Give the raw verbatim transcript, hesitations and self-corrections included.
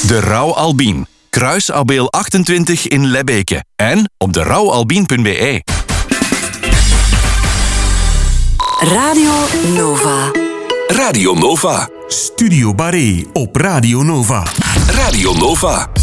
De Rauw Albien. Kruis Abeel achtentwintig in Lebbeke. En op de rouwalbien punt b e. Radio Nova. Radio Nova. Studio Barré op Radio Nova. Radio Nova.